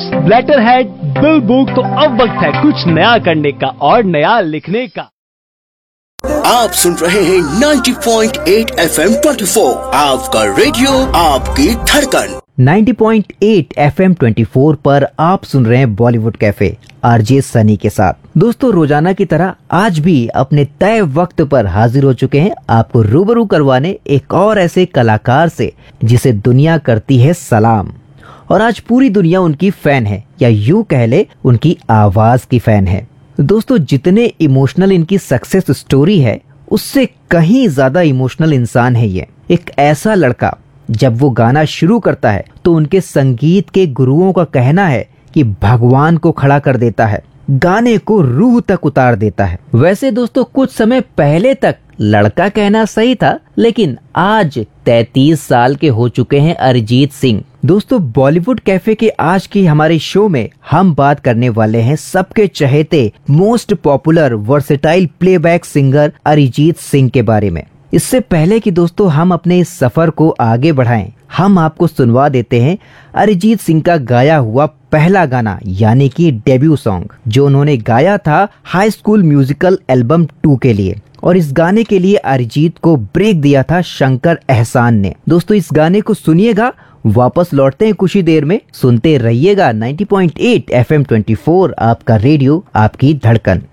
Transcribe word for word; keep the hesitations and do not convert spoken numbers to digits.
It's letter head bill book, तो अब वक्त है कुछ नया करने का और नया लिखने का। आप सुन रहे हैं नब्बे पॉइंट आठ एफ एम चौबीस, आपका रेडियो आपकी धड़कन। नब्बे पॉइंट आठ एफ एम चौबीस पर आप सुन रहे हैं बॉलीवुड कैफे आरजे सनी के साथ। दोस्तों, रोजाना की तरह आज भी अपने तय वक्त पर हाजिर हो चुके हैं आपको रूबरू करवाने एक और ऐसे कलाकार से जिसे दुनिया करती है सलाम, और आज पूरी दुनिया उनकी फैन है, या यूं कह ले उनकी आवाज की फैन है। दोस्तों, जितने इमोशनल इनकी सक्सेस स्टोरी है, उससे कहीं ज्यादा इमोशनल इंसान है ये। एक ऐसा लड़का जब वो गाना शुरू करता है तो उनके संगीत के गुरुओं का कहना है कि भगवान को खड़ा कर देता है, गाने को रूह तक उतार देता है। वैसे दोस्तों, कुछ समय पहले तक लड़का कहना सही था, लेकिन आज तैंतीस साल के हो चुके हैं अरिजीत सिंह। दोस्तों, बॉलीवुड कैफे के आज की हमारे शो में हम बात करने वाले हैं सबके चहेते most popular versatile playback singer Arijit Singh के बारे में। इससे पहले कि दोस्तों हम अपने इस सफर को आगे बढ़ाएं, हम आपको सुनवा देते हैं अरिजीत सिंह का गाया हुआ पहला गाना, यानी कि डेब्यू सॉन्ग, जो उन्होंने गाया था high school musical album to के लिए। और इस गाने के लिए अरिजीत को ब्रेक दिया था शंकर एहसान ने। दोस्तों, इस गाने को सुनिएगा, वापस लौटते हैं कुछ ही देर में। सुनते रहिएगा नब्बे पॉइंट आठ एफ एम चौबीस, आपका रेडियो आपकी धड़कन।